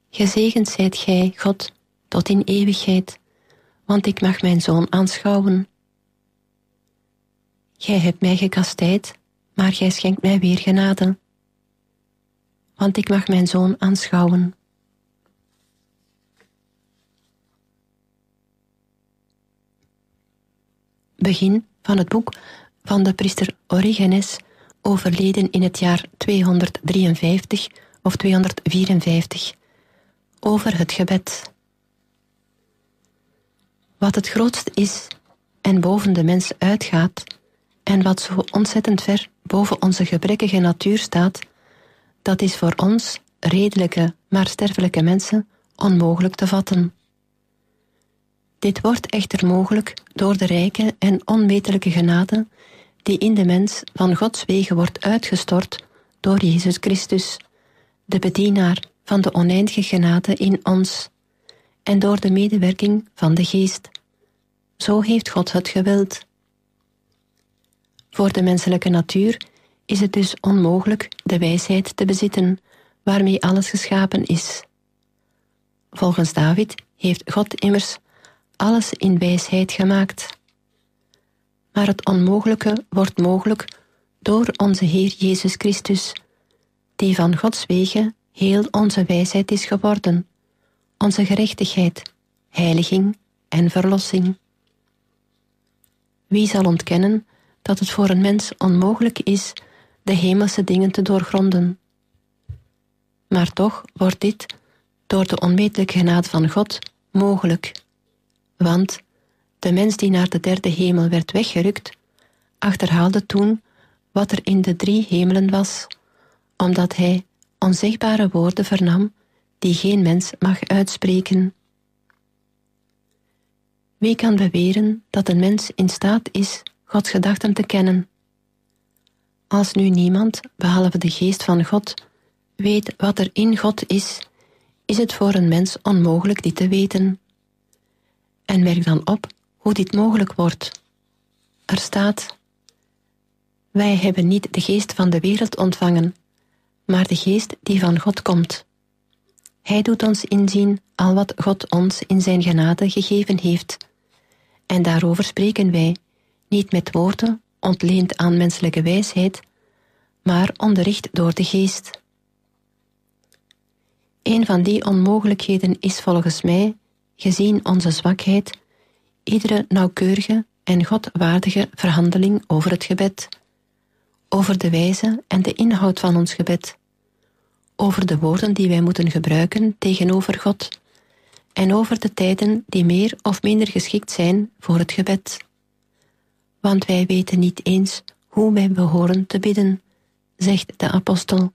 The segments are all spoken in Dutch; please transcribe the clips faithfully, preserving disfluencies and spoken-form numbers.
Gezegend zijt gij, God, tot in eeuwigheid, want ik mag mijn Zoon aanschouwen. Gij hebt mij gekastijd, maar gij schenkt mij weer genade, want ik mag mijn Zoon aanschouwen. Begin van het boek van de priester Origenes, overleden in het jaar tweehonderddrieënvijftig of tweehonderdvierenvijftig, over het gebed. Wat het grootst is en boven de mens uitgaat, en wat zo ontzettend ver boven onze gebrekkige natuur staat, dat is voor ons, redelijke maar sterfelijke mensen, onmogelijk te vatten. Dit wordt echter mogelijk door de rijke en onmetelijke genade die in de mens van Gods wegen wordt uitgestort door Jezus Christus, de bedienaar van de oneindige genade in ons, en door de medewerking van de Geest. Zo heeft God het gewild. Voor de menselijke natuur is het dus onmogelijk de wijsheid te bezitten, waarmee alles geschapen is. Volgens David heeft God immers alles in wijsheid gemaakt. Maar het onmogelijke wordt mogelijk door onze Heer Jezus Christus, die van Gods wegen heel onze wijsheid is geworden, onze gerechtigheid, heiliging en verlossing. Wie zal ontkennen dat het voor een mens onmogelijk is de hemelse dingen te doorgronden? Maar toch wordt dit door de onmetelijke genade van God mogelijk. Want de mens die naar de derde hemel werd weggerukt, achterhaalde toen wat er in de drie hemelen was, omdat hij onzegbare woorden vernam die geen mens mag uitspreken. Wie kan beweren dat een mens in staat is Gods gedachten te kennen? Als nu niemand, behalve de Geest van God, weet wat er in God is, is het voor een mens onmogelijk dit te weten. En merk dan op hoe dit mogelijk wordt. Er staat: wij hebben niet de geest van de wereld ontvangen, maar de geest die van God komt. Hij doet ons inzien al wat God ons in zijn genade gegeven heeft. En daarover spreken wij, niet met woorden, ontleend aan menselijke wijsheid, maar onderricht door de geest. Een van die onmogelijkheden is volgens mij, gezien onze zwakheid, iedere nauwkeurige en godwaardige verhandeling over het gebed, over de wijze en de inhoud van ons gebed, over de woorden die wij moeten gebruiken tegenover God, en over de tijden die meer of minder geschikt zijn voor het gebed. Want wij weten niet eens hoe wij behoren te bidden, zegt de apostel.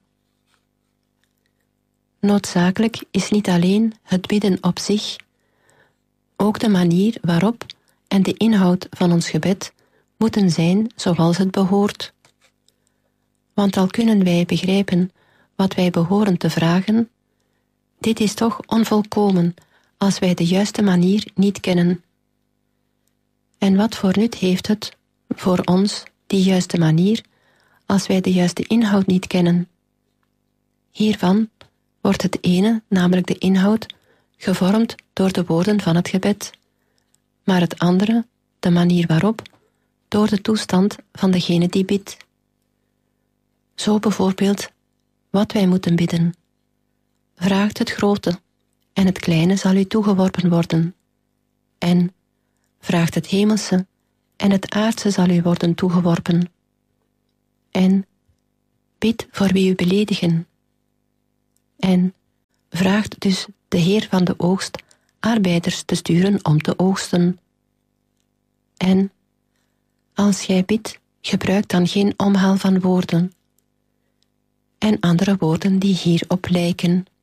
Noodzakelijk is niet alleen het bidden op zich, ook de manier waarop en de inhoud van ons gebed moeten zijn zoals het behoort. Want al kunnen wij begrijpen wat wij behoren te vragen, dit is toch onvolkomen als wij de juiste manier niet kennen. En wat voor nut heeft het voor ons, die juiste manier, als wij de juiste inhoud niet kennen? Hiervan wordt het ene, namelijk de inhoud, gevormd door de woorden van het gebed, maar het andere, de manier waarop, door de toestand van degene die bidt. Zo bijvoorbeeld wat wij moeten bidden. Vraagt het grote, en het kleine zal u toegeworpen worden. En vraagt het hemelse, en het aardse zal u worden toegeworpen. En bid voor wie u beledigen. En vraagt dus de Heer van de oogst arbeiders te sturen om te oogsten. En als gij bidt, gebruik dan geen omhaal van woorden en andere woorden die hierop lijken.